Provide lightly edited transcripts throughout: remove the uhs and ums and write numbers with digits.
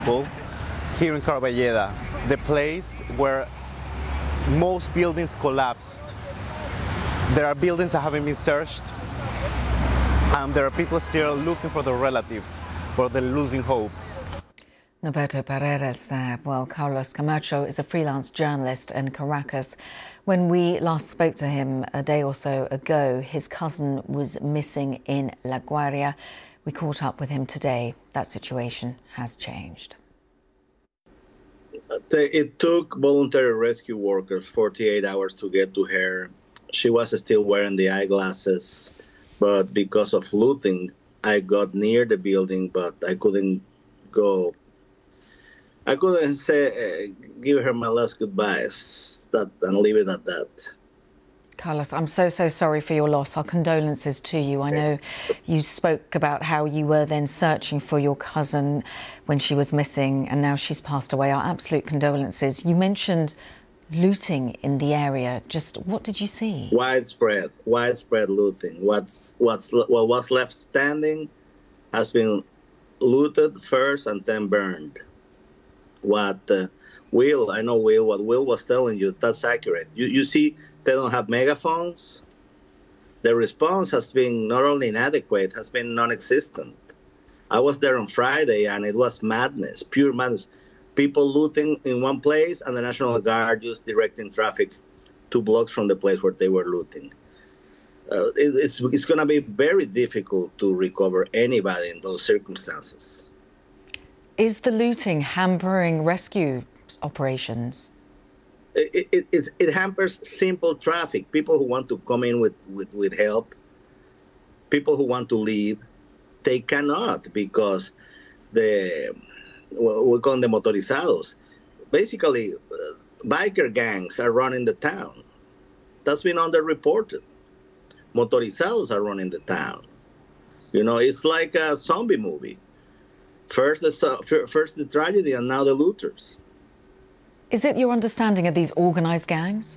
Here in Carballeda, the place where most buildings collapsed. There are buildings that haven't been searched, and there are people still looking for their relatives, but they're losing hope. Norberto Paredes there. Well, Carlos Camacho is a freelance journalist in Caracas. When we last spoke to him a day or so ago, his cousin was missing in La Guaira. We caught up with him today. That situation has changed. It took voluntary rescue workers 48 hours to get to her. She was still wearing the eyeglasses, but because of looting, I got near the building, but I couldn't go. I couldn't say, give her my last goodbyes and leave it at that. Carlos, I'm so sorry for your loss. Our condolences to you. I know you spoke about how you were then searching for your cousin when she was missing, and now she's passed away. Our absolute condolences. You mentioned looting in the area. Just what did you see? Widespread looting. What was left standing has been looted first and then burned. What Will was telling you, that's accurate. You see, they don't have megaphones. The response has been not only inadequate, has been non-existent. I was there on Friday, and it was madness, pure madness. People looting in one place, and the National Guard just directing traffic 2 blocks from the place where they were looting. It's going to be very difficult to recover anybody in those circumstances. Is the looting hampering rescue operations? It hampers simple traffic. People who want to come in with help, people who want to leave, they cannot because we call them the motorizados. Basically, biker gangs are running the town. That's been underreported. Motorizados are running the town. You know, it's like a zombie movie. First the tragedy, and now the looters. Is it your understanding of these organized gangs?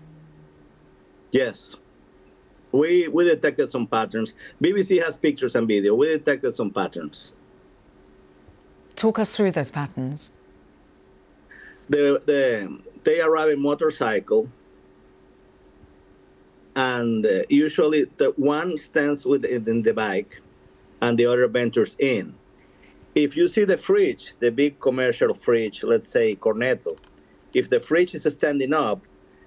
Yes. We detected some patterns. BBC has pictures and video. We detected some patterns. Talk us through those patterns. They arrive in motorcycle, and usually the one stands in the bike, and the other ventures in. If you see the fridge, the big commercial fridge, let's say Cornetto, if the fridge is standing up,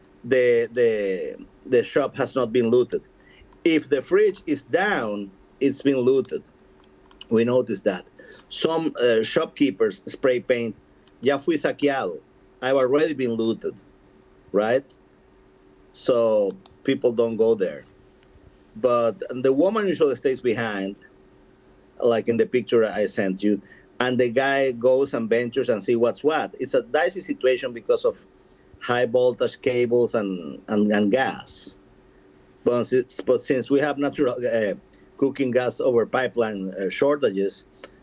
the shop has not been looted. If the fridge is down, it's been looted. We noticed that. Some shopkeepers spray paint, ya fui saqueado. I've already been looted, right? So people don't go there. But the woman usually stays behind, like in the picture I sent you, and the guy goes and ventures and see what's what. It's a dicey situation because of high voltage cables and gas. But since we have natural cooking gas over pipeline shortages,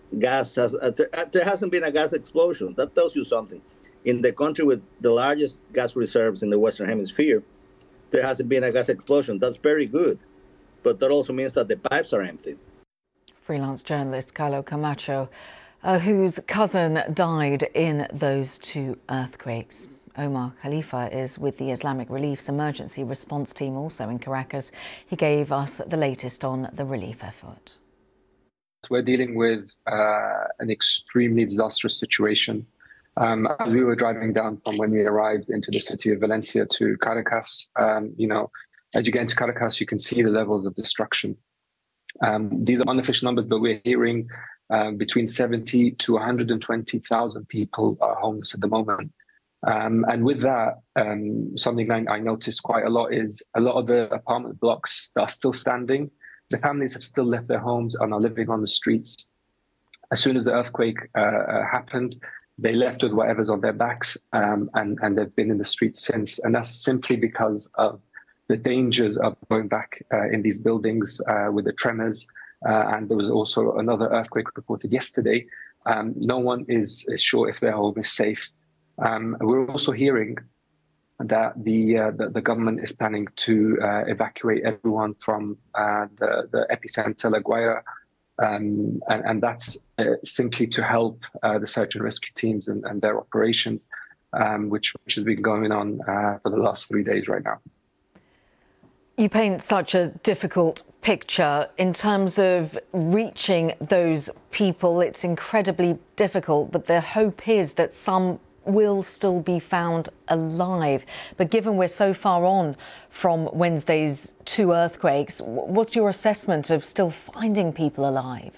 there hasn't been a gas explosion. That tells you something. In the country with the largest gas reserves in the Western Hemisphere, there hasn't been a gas explosion. That's very good. But that also means that the pipes are empty. Freelance journalist Carlos Camacho, whose cousin died in those 2 earthquakes. Omar Khalifa is with the Islamic Relief's emergency response team, also in Caracas. He gave us the latest on the relief effort. We're dealing with an extremely disastrous situation. As we were driving down from when we arrived into the city of Valencia to Caracas, you know, as you get into Caracas, you can see the levels of destruction. These are unofficial numbers, but we're hearing between 70 to 120,000 people are homeless at the moment. And with that, something I noticed quite a lot is a lot of the apartment blocks that are still standing, the families have still left their homes and are living on the streets. As soon as the earthquake happened, they left with whatever's on their backs, and they've been in the streets since. And that's simply because of the dangers of going back in these buildings with the tremors. And there was also another earthquake reported yesterday. No one is sure if their home is safe. We're also hearing that the government is planning to evacuate everyone from the epicenter, La Guaira, And that's simply to help the search and rescue teams and their operations, which has been going on for the last 3 days right now. You paint such a difficult picture in terms of reaching those people. It's incredibly difficult, but the hope is that some will still be found alive. But given we're so far on from Wednesday's 2 earthquakes, what's your assessment of still finding people alive?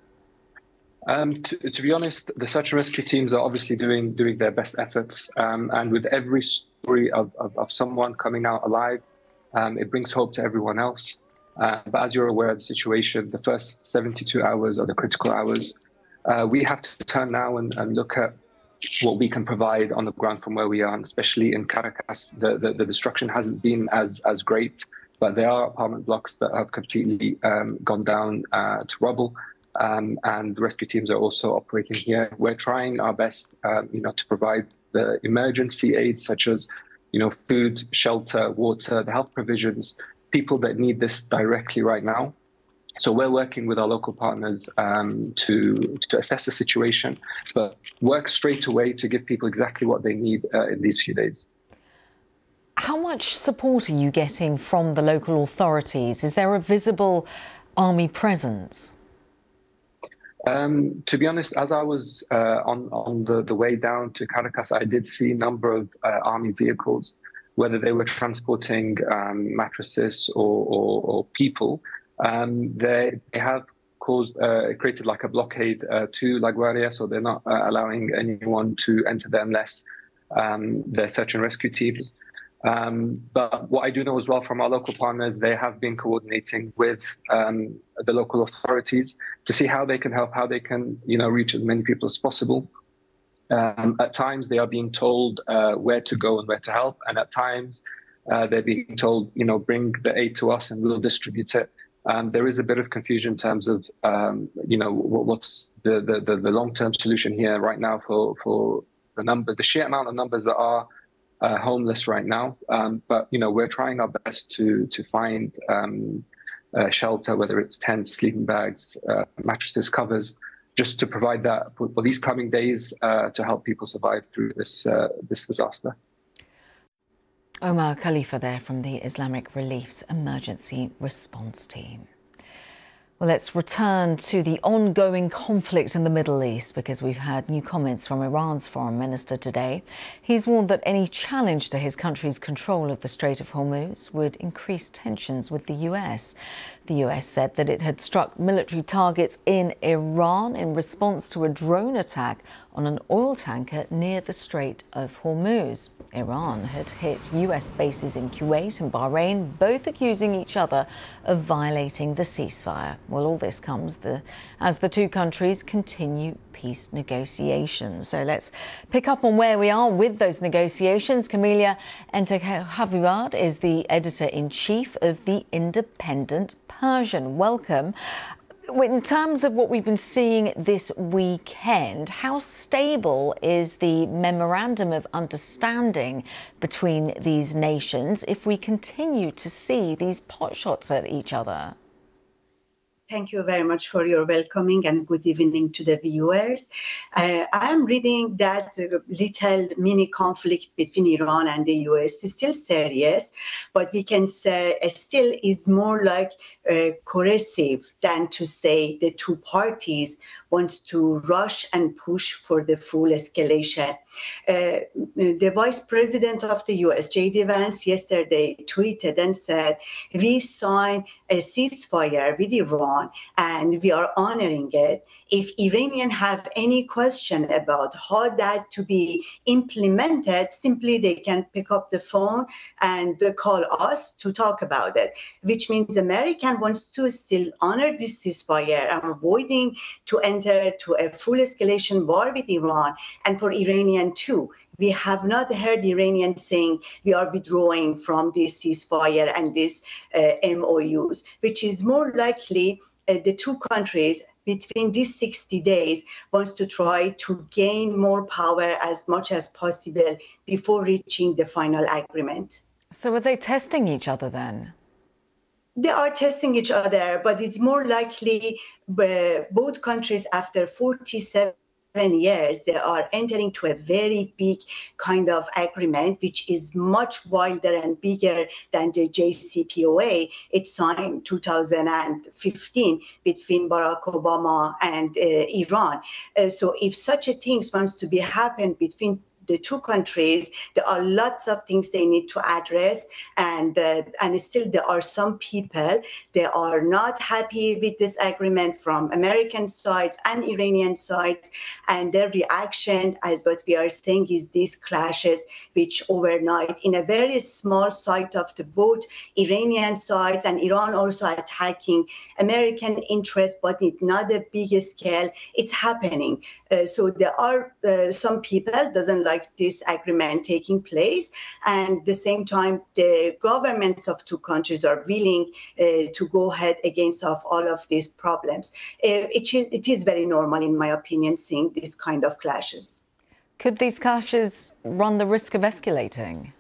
To be honest, the search and rescue teams are obviously doing their best efforts. And with every story of someone coming out alive, it brings hope to everyone else. But as you're aware of the situation, the first 72 hours are the critical hours. We have to turn now and look at what we can provide on the ground from where we are, and especially in Caracas. The destruction hasn't been as great, but there are apartment blocks that have completely gone down to rubble. And the rescue teams are also operating here. We're trying our best, to provide the emergency aids such as, food, shelter, water, the health provisions, people that need this directly right now. So we're working with our local partners to assess the situation, but work straight away to give people exactly what they need in these few days. How much support are you getting from the local authorities? Is there a visible army presence? To be honest, as I was on the way down to Caracas, I did see a number of army vehicles, whether they were transporting mattresses or people. They have created like a blockade to La Guardia, so they're not allowing anyone to enter there unless their search and rescue teams. But what I do know as well from our local partners, they have been coordinating with the local authorities to see how they can help, how they can, reach as many people as possible. At times, they are being told where to go and where to help, and at times they're being told, bring the aid to us and we'll distribute it. There is a bit of confusion in terms of, what's the long-term solution here right now for the sheer amount of numbers that are homeless right now. But, we're trying our best to find shelter, whether it's tents, sleeping bags, mattresses, covers, just to provide that for these coming days to help people survive through this disaster. Omar Khalifa there from the Islamic Relief's Emergency Response Team. Well, let's return to the ongoing conflict in the Middle East, because we've had new comments from Iran's foreign minister today. He's warned that any challenge to his country's control of the Strait of Hormuz would increase tensions with the US. The US said that it had struck military targets in Iran in response to a drone attack on an oil tanker near the Strait of Hormuz. Iran had hit US bases in Kuwait and Bahrain, both accusing each other of violating the ceasefire. Well, all this comes as the two countries continue peace negotiations. So let's pick up on where we are with those negotiations. Camelia Enterhavibad is the editor-in-chief of the Independent Persian. Welcome. In terms of what we've been seeing this weekend, how stable is the memorandum of understanding between these nations if we continue to see these potshots at each other? Thank you very much for your welcoming, and good evening to the viewers. I am reading that little mini conflict between Iran and the US is still serious, but we can say it still is more like coercive than to say the two parties wants to rush and push for the full escalation. The Vice President of the US, J.D. Vance, yesterday tweeted and said, we signed a ceasefire with Iran and we are honoring it. If Iranians have any question about how that to be implemented, simply they can pick up the phone and call us to talk about it, which means American wants to still honor this ceasefire and avoiding to enter to a full escalation war with Iran, and for Iranian too. We have not heard Iranians saying we are withdrawing from this ceasefire and these MOUs, which is more likely the two countries between these 60 days wants to try to gain more power as much as possible before reaching the final agreement. So are they testing each other then? They are testing each other, but it's more likely both countries after 47 years, they are entering to a very big kind of agreement, which is much wilder and bigger than the JCPOA. It's signed 2015 between Barack Obama and Iran. So if such a thing wants to be happen between the two countries, there are lots of things they need to address, and still there are some people, they are not happy with this agreement from American sides and Iranian sides, and their reaction, as what we are saying, is these clashes, which overnight in a very small site of the both Iranian sides and Iran also attacking American interests, but not a big scale, it's happening. So there are some people doesn't like this agreement taking place, and at the same time the governments of two countries are willing to go ahead against of all of these problems. It is very normal, in my opinion, seeing these kind of clashes. Could these clashes run the risk of escalating?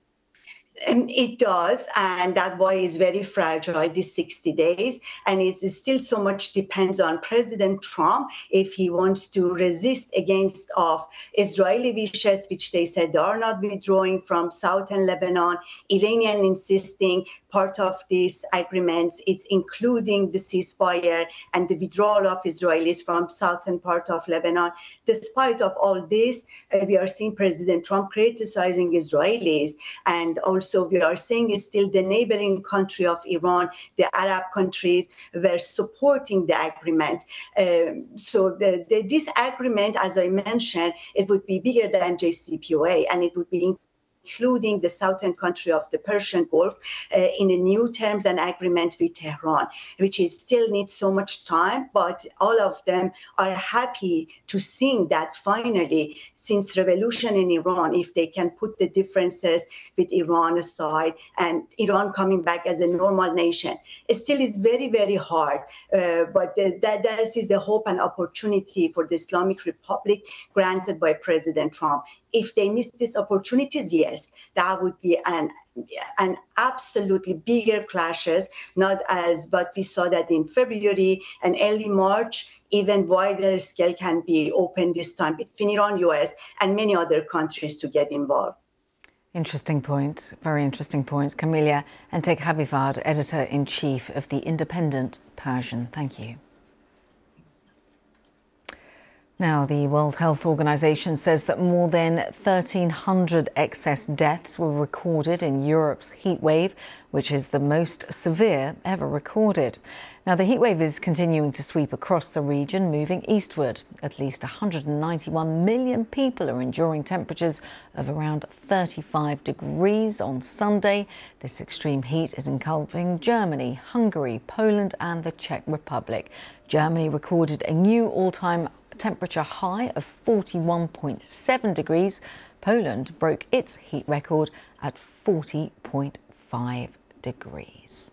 It does, and that's why it's very fragile, these 60 days. And it still so much depends on President Trump if he wants to resist against of Israeli wishes, which they said they are not withdrawing from southern Lebanon. Iranian insisting part of these agreements is including the ceasefire and the withdrawal of Israelis from southern part of Lebanon. Despite of all this, we are seeing President Trump criticizing Israelis, and also we are seeing still the neighboring country of Iran, the Arab countries, were supporting the agreement. So this agreement, as I mentioned, it would be bigger than JCPOA, and it would be including the southern country of the Persian Gulf in the new terms and agreement with Tehran, which it still needs so much time, but all of them are happy to see that finally, since revolution in Iran, if they can put the differences with Iran aside and Iran coming back as a normal nation, it still is very, very hard. But that is the hope and opportunity for the Islamic Republic granted by President Trump. If they miss these opportunities, yes, that would be an absolutely bigger clashes, not as what we saw that in February and early March. Even wider scale can be open this time between Iran, US, and many other countries to get involved. Interesting point, very interesting point. Camelia Entek-Habifard, Editor-in-Chief of The Independent Persian. Thank you. Now, the World Health Organization says that more than 1,300 excess deaths were recorded in Europe's heatwave, which is the most severe ever recorded. Now, the heatwave is continuing to sweep across the region, moving eastward. At least 191 million people are enduring temperatures of around 35 degrees on Sunday. This extreme heat is engulfing Germany, Hungary, Poland and the Czech Republic. Germany recorded a new all-time temperature high of 41.7 degrees. Poland broke its heat record at 40.5 degrees.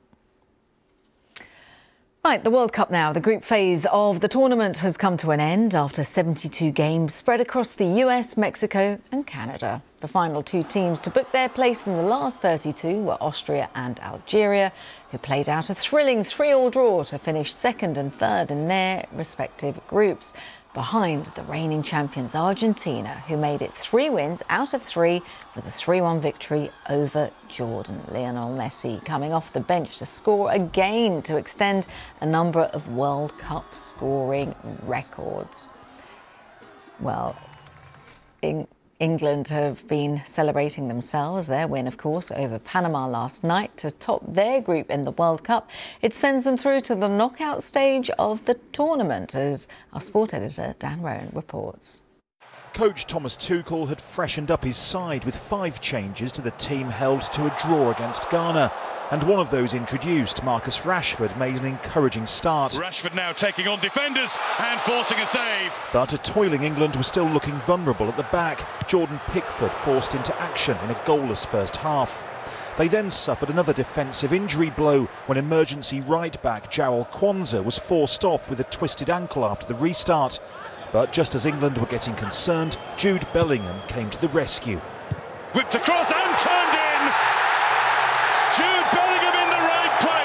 Right, the World Cup now. The group phase of the tournament has come to an end after 72 games spread across the US, Mexico and Canada. The final two teams to book their place in the last 32 were Austria and Algeria, who played out a thrilling 3-3 draw to finish second and third in their respective groups, behind the reigning champions Argentina, who made it 3 wins out of 3 with a 3-1 victory over Jordan. Lionel Messi coming off the bench to score again to extend a number of World Cup scoring records. Well, England have been celebrating themselves, their win, of course, over Panama last night to top their group in the World Cup. It sends them through to the knockout stage of the tournament, as our sport editor Dan Rowan reports. Coach Thomas Tuchel had freshened up his side with 5 changes to the team held to a draw against Ghana. And one of those introduced, Marcus Rashford, made an encouraging start. Rashford now taking on defenders and forcing a save. But a toiling England was still looking vulnerable at the back. Jordan Pickford forced into action in a goalless first half. They then suffered another defensive injury blow when emergency right-back Joel Kwanzaa was forced off with a twisted ankle after the restart. But just as England were getting concerned, Jude Bellingham came to the rescue. Whipped across and turned in! Jude Bellingham in the right place!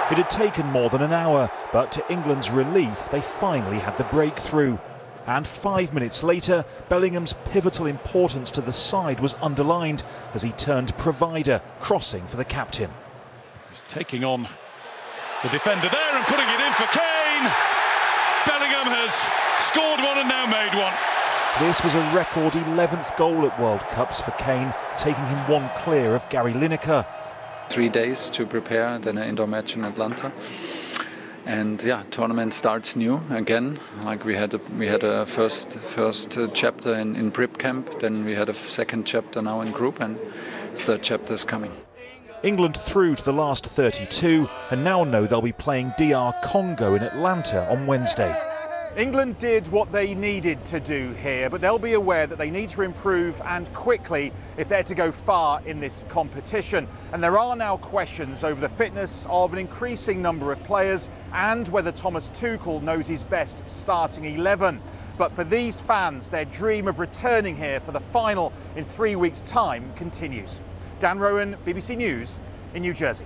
It had taken more than an hour, but to England's relief, they finally had the breakthrough. And 5 minutes later, Bellingham's pivotal importance to the side was underlined as he turned provider, crossing for the captain. He's taking on the defender there and putting it in for Kane. Bellingham has scored one and now made one. This was a record 11th goal at World Cups for Kane, taking him one clear of Gary Lineker. 3 days to prepare, then an indoor match in Atlanta. And yeah, tournament starts new again. Like we had a first chapter in Prep camp, then we had a second chapter now in group, and third chapter is coming. England through to the last 32 and now know they'll be playing DR Congo in Atlanta on Wednesday. England did what they needed to do here, but they'll be aware that they need to improve and quickly if they're to go far in this competition. And there are now questions over the fitness of an increasing number of players and whether Thomas Tuchel knows his best starting 11. But for these fans, their dream of returning here for the final in 3 weeks' time continues. Dan Rowan, BBC News in New Jersey.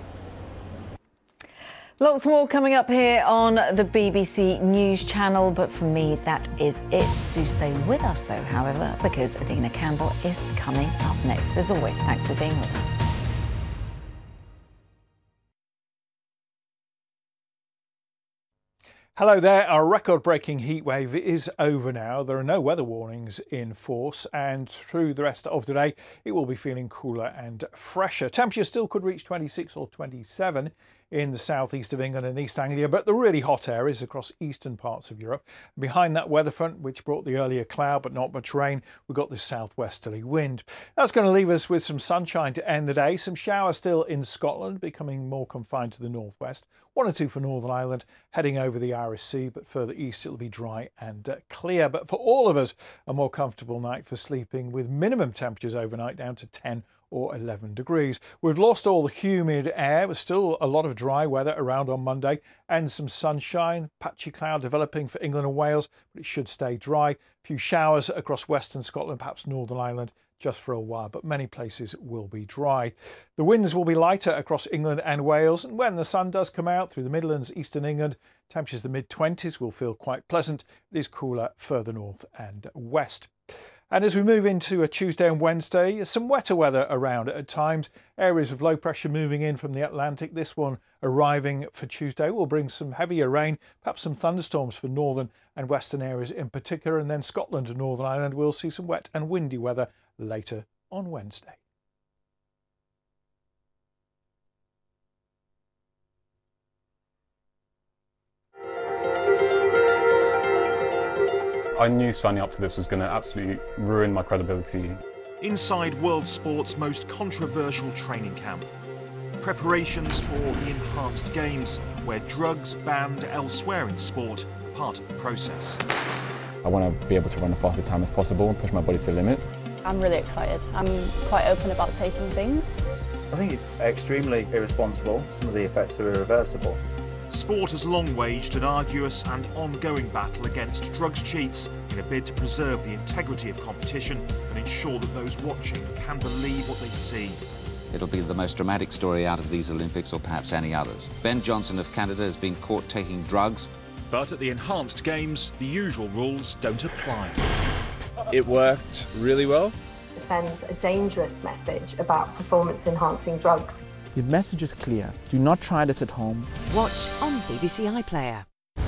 Lots more coming up here on the BBC News channel, but for me, that is it. Do stay with us, though, however, because Adina Campbell is coming up next. As always, thanks for being with us. Hello there. Our record-breaking heatwave is over now. There are no weather warnings in force, and through the rest of the day, it will be feeling cooler and fresher. Temperatures still could reach 26 or 27 in the southeast of England and East Anglia, but the really hot areas across eastern parts of Europe. Behind that weather front, which brought the earlier cloud but not much rain, we've got this southwesterly wind. That's going to leave us with some sunshine to end the day. Some showers still in Scotland, becoming more confined to the northwest. 1 or 2 for Northern Ireland, heading over the Irish Sea, but further east it'll be dry and clear. But for all of us, a more comfortable night for sleeping, with minimum temperatures overnight down to 10 or 11 degrees. We've lost all the humid air, but still a lot of dry weather around on Monday and some sunshine. Patchy cloud developing for England and Wales, but it should stay dry. A few showers across western Scotland, perhaps Northern Ireland, just for a while, but many places will be dry. The winds will be lighter across England and Wales, and when the sun does come out through the Midlands, eastern England, temperatures the mid-20s will feel quite pleasant. It is cooler further north and west. And as we move into a Tuesday and Wednesday, some wetter weather around at times. Areas of low pressure moving in from the Atlantic. This one arriving for Tuesday will bring some heavier rain, perhaps some thunderstorms for northern and western areas in particular. And then Scotland and Northern Ireland will see some wet and windy weather later on Wednesday. I knew signing up to this was going to absolutely ruin my credibility. Inside world sport's most controversial training camp. Preparations for the Enhanced Games, where drugs banned elsewhere in sport are part of the process. I want to be able to run the fastest time as possible and push my body to the limit. I'm really excited. I'm quite open about taking things. I think it's extremely irresponsible. Some of the effects are irreversible. Sport has long waged an arduous and ongoing battle against drugs cheats in a bid to preserve the integrity of competition and ensure that those watching can believe what they see. It'll be the most dramatic story out of these Olympics, or perhaps any others. Ben Johnson of Canada has been caught taking drugs. But at the Enhanced Games, the usual rules don't apply. It worked really well. It sends a dangerous message about performance-enhancing drugs. The message is clear. Do not try this at home. Watch on BBC iPlayer.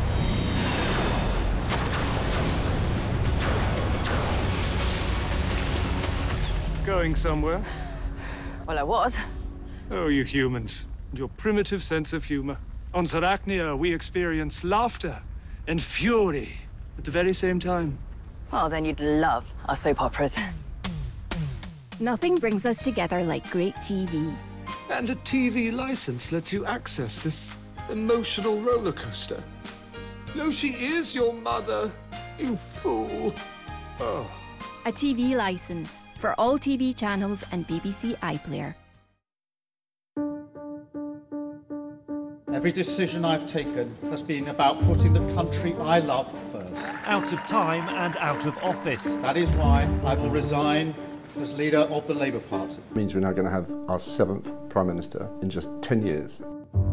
Going somewhere? Well, I was. Oh, you humans. Your primitive sense of humor. On Zarachnia, we experience laughter and fury at the very same time. Well, then you'd love our soap operas. Nothing brings us together like great TV. And a TV license lets you access this emotional roller coaster. No, she is your mother, you fool. Oh. A TV license for all TV channels and BBC iPlayer. Every decision I've taken has been about putting the country I love first. Out of time and out of office. That is why I will resign as leader of the Labour Party. It means we're now going to have our 7th Prime Minister in just 10 years.